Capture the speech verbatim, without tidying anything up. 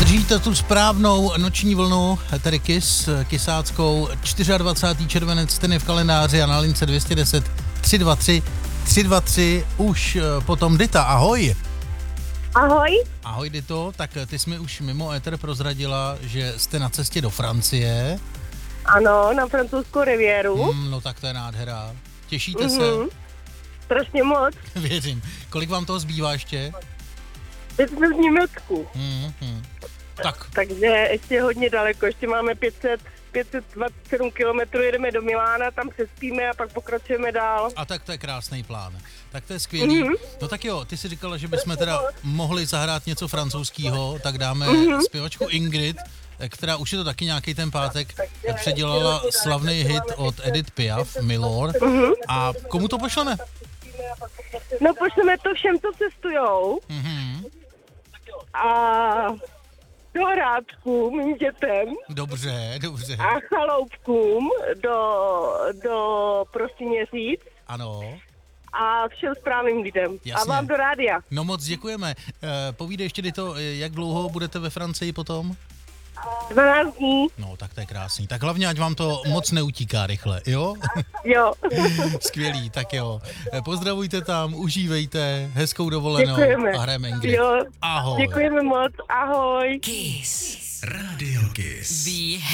Držíte tu správnou noční vlnu, tedy Kiss, kisáckou, dvacátého čtvrtého červenec, ten je v kalendáři a na lince dvě stě deset tři dva tři tři dva tři už potom Dita, ahoj. Ahoj. Ahoj Dito, tak ty jsi mi už mimo éter prozradila, že jste na cestě do Francie. Ano, na francouzskou riviéru. Hmm, no tak to je nádhera. Těšíte mm-hmm. se? Strašně moc. Věřím. Kolik vám toho zbývá ještě? Teď jsme v Německu. Mm-hmm. Tak. Takže ještě hodně daleko, ještě máme pět set, pět set dvacet sedm kilometrů, jedeme do Milána, tam přespíme a pak pokračujeme dál. A tak to je krásný plán. Tak to je skvělý. Mm-hmm. No tak jo, ty si říkala, že bychom teda mohli zahrát něco francouzského, tak dáme mm-hmm. zpěvačku Ingrid, která už je to taky nějaký ten pátek předělala slavný hit od Edith Piaf, Milor. Mm-hmm. A komu to pošleme? No pošleme to všem, co cestujou. Mm-hmm. A dohrádkům, mým dětem. Dobře, dobře. A chaloupkům do, do Prostěměříc. Ano. A všem správným lidem. Jasně. A vám do rádia. No moc děkujeme. E, povídej ještě to, jak dlouho budete ve Francii potom? dvanáct dní. No, tak to je krásný. Tak hlavně, ať vám to moc neutíká rychle, jo? Jo. Skvělý, tak jo. Pozdravujte tam, užívejte, hezkou dovolenou. Děkujeme. A hrajeme Ingrid. Jo. Ahoj. Děkujeme moc, ahoj. Kiss. Radio Kiss. The